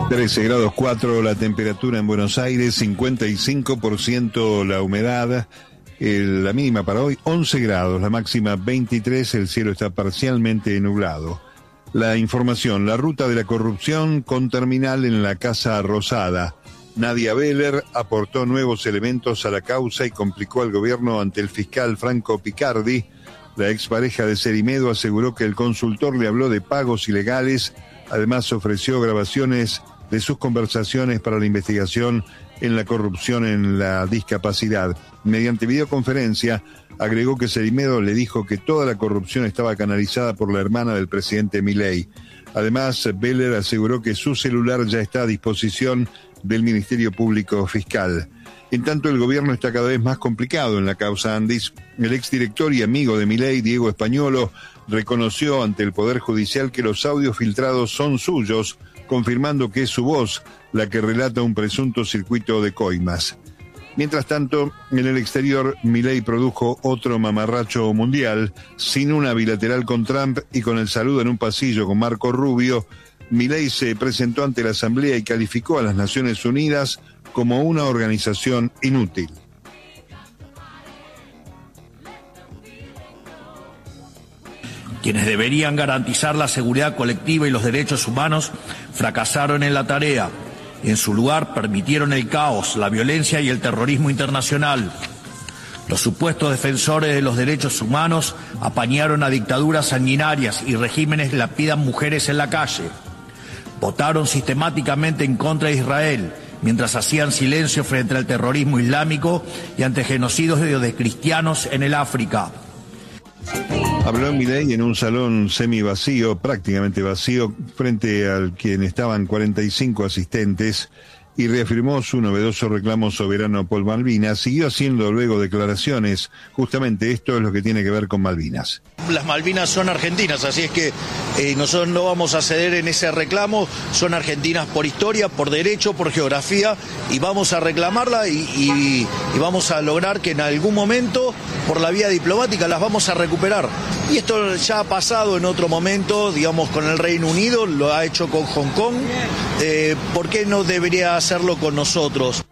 13 grados 4 la temperatura en Buenos Aires, 55% la humedad, la mínima para hoy 11 grados, la máxima 23, el cielo está parcialmente nublado. La información, la ruta de la corrupción con terminal en la Casa Rosada. Nadia Beller aportó nuevos elementos a la causa y complicó al gobierno ante el fiscal Franco Picardi. La expareja de Cerimedo aseguró que el consultor le habló de pagos ilegales, además ofreció grabaciones de sus conversaciones para la investigación en la corrupción en la discapacidad. Mediante videoconferencia, agregó que Cerimedo le dijo que toda la corrupción estaba canalizada por la hermana del presidente Milei. Además, Beller aseguró que su celular ya está a disposición del Ministerio Público Fiscal. En tanto, el gobierno está cada vez más complicado en la causa Andis. El exdirector y amigo de Milei, Diego Españolo, reconoció ante el Poder Judicial que los audios filtrados son suyos, confirmando que es su voz la que relata un presunto circuito de coimas. Mientras tanto, en el exterior, Milei produjo otro mamarracho mundial, sin una bilateral con Trump y con el saludo en un pasillo con Marco Rubio. Milei se presentó ante la Asamblea y calificó a las Naciones Unidas como una organización inútil. Quienes deberían garantizar la seguridad colectiva y los derechos humanos fracasaron en la tarea y en su lugar permitieron el caos, la violencia y el terrorismo internacional. Los supuestos defensores de los derechos humanos apañaron a dictaduras sanguinarias y regímenes lapidan mujeres en la calle. Votaron sistemáticamente en contra de Israel, mientras hacían silencio frente al terrorismo islámico y ante genocidios de cristianos en el África. Habló Milei en un salón semivacío, prácticamente vacío, frente al quien estaban 45 asistentes, y reafirmó su novedoso reclamo soberano por Malvinas. Siguió haciendo luego declaraciones. Justamente esto es lo que tiene que ver con Malvinas. Las Malvinas son argentinas, así es que nosotros no vamos a ceder en ese reclamo. Son argentinas por historia, por derecho, por geografía, y vamos a reclamarla y vamos a lograr que en algún momento, por la vía diplomática, las vamos a recuperar. Y esto ya ha pasado en otro momento, digamos, con el Reino Unido, lo ha hecho con Hong Kong. ¿Por qué no debería hacerlo con nosotros?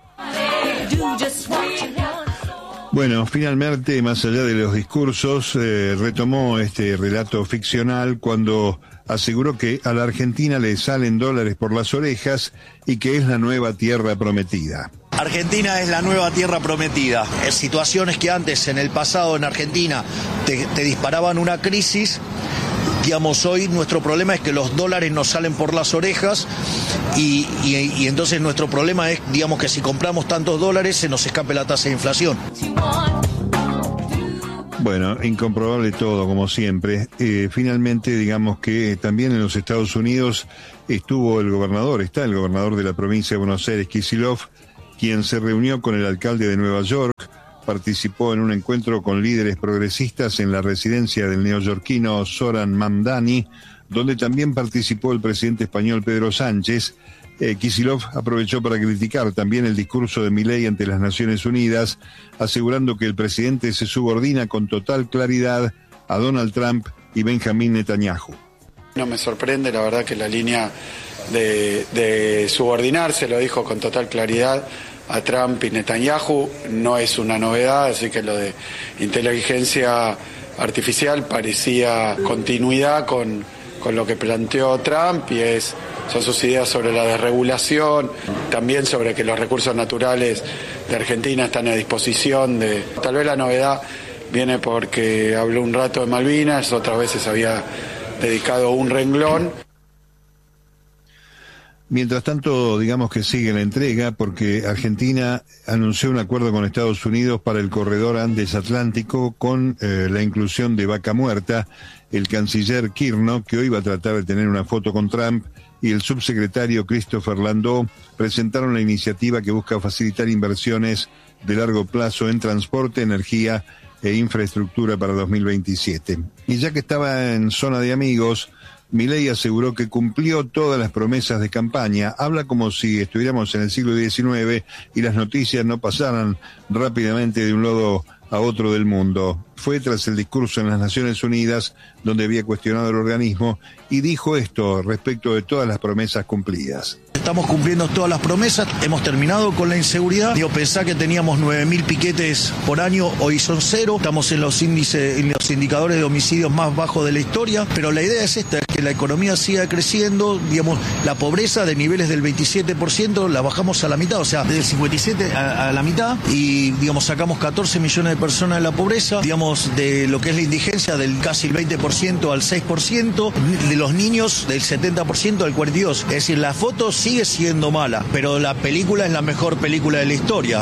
Bueno, finalmente, más allá de los discursos, retomó este relato ficcional cuando aseguró que a la Argentina le salen dólares por las orejas y que es la nueva tierra prometida. Argentina es la nueva tierra prometida. En situaciones que antes, en el pasado, en Argentina, te disparaban una crisis, digamos, hoy nuestro problema es que los dólares nos salen por las orejas y entonces nuestro problema es, digamos, que si compramos tantos dólares se nos escape la tasa de inflación. Bueno, incomprobable todo, como siempre. Finalmente, digamos que también en los Estados Unidos está el gobernador de la provincia de Buenos Aires, Kicillof, quien se reunió con el alcalde de Nueva York, participó en un encuentro con líderes progresistas en la residencia del neoyorquino Zoran Mamdani, donde también participó el presidente español Pedro Sánchez. Kicillof aprovechó para criticar también el discurso de Milei ante las Naciones Unidas, asegurando que el presidente se subordina con total claridad a Donald Trump y Benjamín Netanyahu. No me sorprende, la verdad, que la línea de subordinarse, lo dijo con total claridad, a Trump y Netanyahu, no es una novedad, así que lo de inteligencia artificial parecía continuidad con lo que planteó Trump, y son sus ideas sobre la desregulación, también sobre que los recursos naturales de Argentina están a disposición de... Tal vez la novedad viene porque habló un rato de Malvinas, otras veces había dedicado un renglón. Mientras tanto, digamos que sigue la entrega porque Argentina anunció un acuerdo con Estados Unidos para el corredor Andes Atlántico con la inclusión de Vaca Muerta. El canciller Kirchner, que hoy va a tratar de tener una foto con Trump, y el subsecretario Christopher Landau presentaron la iniciativa que busca facilitar inversiones de largo plazo en transporte, energía e infraestructura para 2027. Y ya que estaba en zona de amigos, Milei aseguró que cumplió todas las promesas de campaña. Habla como si estuviéramos en el siglo XIX y las noticias no pasaran rápidamente de un lado a otro del mundo. fue tras el discurso en las Naciones Unidas, donde había cuestionado el organismo, y dijo esto respecto de todas las promesas cumplidas. Estamos cumpliendo todas las promesas, hemos terminado con la inseguridad. Pensá que teníamos 9.000 piquetes por año, hoy son 0. Estamos en los índices, en los indicadores de homicidios más bajos de la historia, pero la idea es esta, es que la economía siga creciendo, la pobreza de niveles del 27% la bajamos a la mitad, o sea, del 57 a la mitad, y sacamos 14 millones de personas de la pobreza, de lo que es la indigencia del casi el 20% al 6%, de los niños del 70% al 42%. Es decir, la foto sigue siendo mala, pero la película es la mejor película de la historia.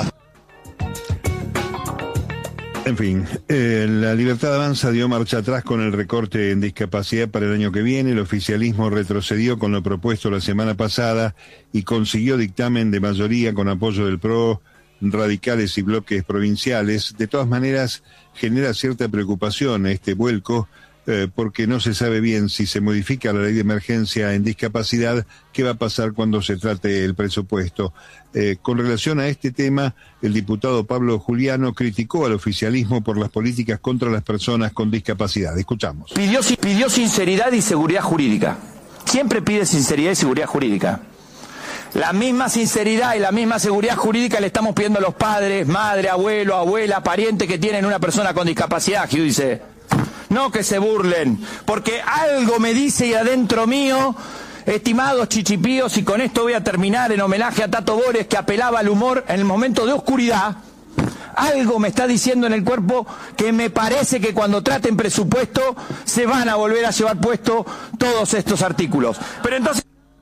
En fin, la Libertad Avanza dio marcha atrás con el recorte en discapacidad para el año que viene. El oficialismo retrocedió con lo propuesto la semana pasada y consiguió dictamen de mayoría con apoyo del PRO, radicales y bloques provinciales. De todas maneras, genera cierta preocupación este vuelco, porque no se sabe bien si se modifica la ley de emergencia en discapacidad, qué va a pasar cuando se trate el presupuesto. Con relación a este tema, el diputado Pablo Juliano criticó al oficialismo por las políticas contra las personas con discapacidad. Escuchamos. Pidió sinceridad y seguridad jurídica. Siempre pide sinceridad y seguridad jurídica. La misma sinceridad y la misma seguridad jurídica le estamos pidiendo a los padres, madre, abuelo, abuela, pariente que tienen una persona con discapacidad, que dice. No que se burlen, porque algo me dice y adentro mío, estimados chichipíos, y con esto voy a terminar en homenaje a Tato Bores, que apelaba al humor en el momento de oscuridad, algo me está diciendo en el cuerpo que me parece que cuando traten presupuesto se van a volver a llevar puesto todos estos artículos. Pero entonces...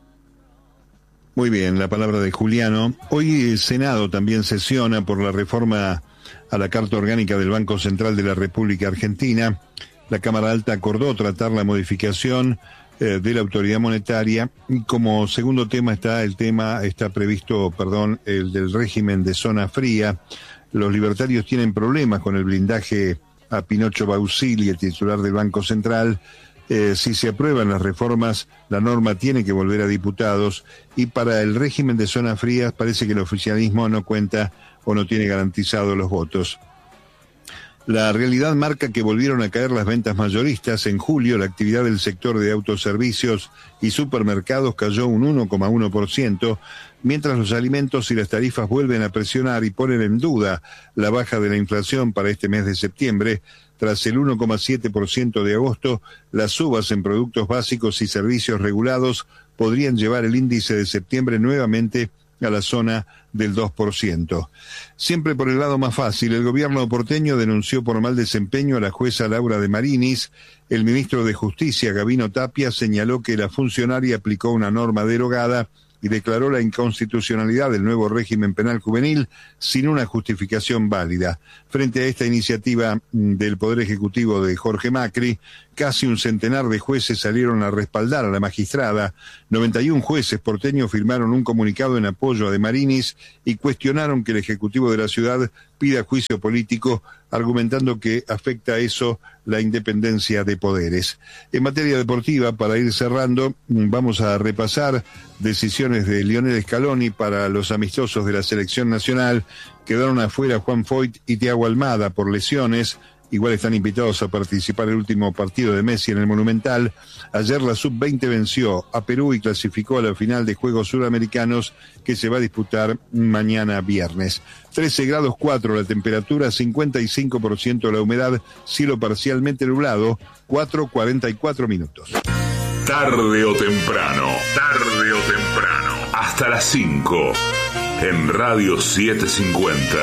Muy bien, la palabra de Juliano. Hoy el Senado también sesiona por la reforma a la Carta Orgánica del Banco Central de la República Argentina. La Cámara Alta acordó tratar la modificación de la autoridad monetaria, y como segundo tema está previsto el del régimen de zona fría. Los libertarios tienen problemas con el blindaje a Pinocho Bausilli, el titular del Banco Central. Si se aprueban las reformas, la norma tiene que volver a diputados, y para el régimen de zona fría parece que el oficialismo no cuenta o no tiene garantizados los votos. La realidad marca que volvieron a caer las ventas mayoristas. En julio, la actividad del sector de autoservicios y supermercados cayó un 1,1%, mientras los alimentos y las tarifas vuelven a presionar y ponen en duda la baja de la inflación para este mes de septiembre. Tras el 1,7% de agosto, las subas en productos básicos y servicios regulados podrían llevar el índice de septiembre nuevamente a la zona del 2%. Siempre por el lado más fácil, el gobierno porteño denunció por mal desempeño a la jueza Laura de Marinis. El ministro de Justicia, Gabino Tapia, señaló que la funcionaria aplicó una norma derogada y declaró la inconstitucionalidad del nuevo régimen penal juvenil sin una justificación válida. Frente a esta iniciativa del Poder Ejecutivo de Jorge Macri, casi un centenar de jueces salieron a respaldar a la magistrada. 91 jueces porteños firmaron un comunicado en apoyo a De Marinis y cuestionaron que el Ejecutivo de la ciudad pida juicio político, argumentando que afecta a eso la independencia de poderes. En materia deportiva, para ir cerrando, vamos a repasar decisiones de Lionel Scaloni para los amistosos de la selección nacional. Quedaron afuera Juan Foyt y Thiago Almada por lesiones. Igual están invitados a participar el último partido de Messi en el Monumental. Ayer la Sub-20 venció a Perú y clasificó a la final de Juegos Suramericanos, que se va a disputar mañana viernes. 13 grados 4 la temperatura, 55% la humedad, cielo parcialmente nublado, 4:44 minutos. Tarde o temprano, hasta las 5, en Radio 750.